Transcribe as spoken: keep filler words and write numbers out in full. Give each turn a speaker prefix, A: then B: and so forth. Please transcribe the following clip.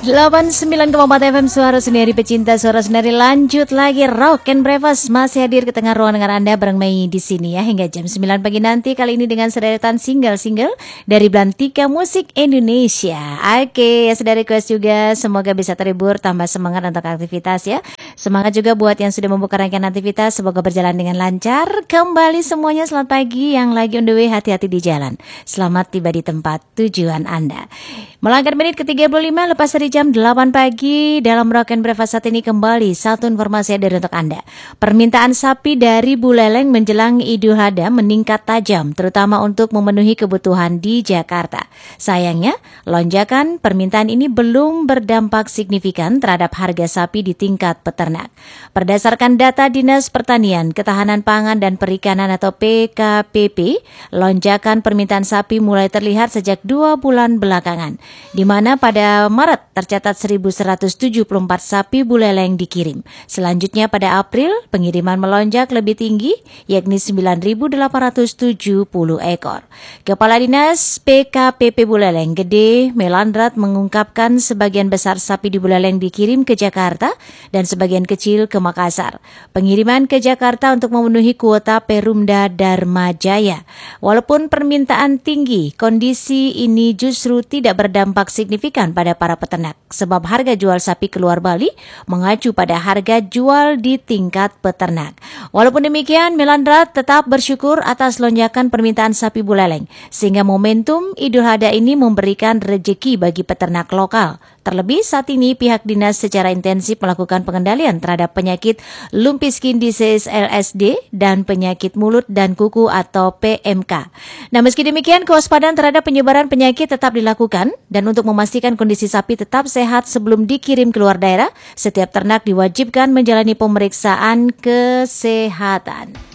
A: delapan puluh sembilan koma empat F M Suara Sendiri Pecinta Suara Sendiri, lanjut lagi Rock and Breakfast masih hadir ke tengah ruang dengan Anda bareng Mei di sini ya hingga jam sembilan pagi nanti, kali ini dengan sederetan single-single dari Belantika Musik Indonesia. Oke, ya sudah request juga, semoga bisa terhibur, tambah semangat untuk aktivitas ya. Semangat juga buat yang sudah membuka rangkaian aktivitas, semoga berjalan dengan lancar. Kembali semuanya, selamat pagi yang lagi on the way, hati-hati di jalan. Selamat tiba di tempat tujuan Anda. Melangkah menit ke tiga puluh lima lepas dari jam delapan pagi dalam Rock and Breakfast saat ini, kembali satu informasi dari untuk Anda. Permintaan sapi dari Buleleng menjelang Idul Adha meningkat tajam, terutama untuk memenuhi kebutuhan di Jakarta. Sayangnya, lonjakan permintaan ini belum berdampak signifikan terhadap harga sapi di tingkat peternak. Berdasarkan data Dinas Pertanian, Ketahanan Pangan dan Perikanan atau P K P P, lonjakan permintaan sapi mulai terlihat sejak dua bulan belakangan, di mana pada Maret tercatat seribu seratus tujuh puluh empat sapi Buleleng dikirim. Selanjutnya pada April, pengiriman melonjak lebih tinggi, yakni sembilan ribu delapan ratus tujuh puluh ekor. Kepala Dinas P K P P Buleleng, Gede Melandrat, mengungkapkan sebagian besar sapi di Buleleng dikirim ke Jakarta dan sebagian kecil ke Makassar. Pengiriman ke Jakarta untuk memenuhi kuota Perumda Dharma Jaya. Walaupun permintaan tinggi, kondisi ini justru tidak berdampak signifikan pada para peternak, sebab harga jual sapi keluar Bali mengacu pada harga jual di tingkat peternak. Walaupun demikian, Melandrat tetap bersyukur atas lonjakan permintaan sapi Buleleng, sehingga momentum Idul Adha ini memberikan rejeki bagi peternak lokal. Terlebih saat ini pihak dinas secara intensif melakukan pengendalian terhadap penyakit lumpy skin disease L S D dan penyakit mulut dan kuku atau P M K. Nah, meski demikian, kewaspadaan terhadap penyebaran penyakit tetap dilakukan, dan untuk memastikan kondisi sapi tetap sehat sebelum dikirim keluar daerah, setiap ternak diwajibkan menjalani pemeriksaan kesehatan.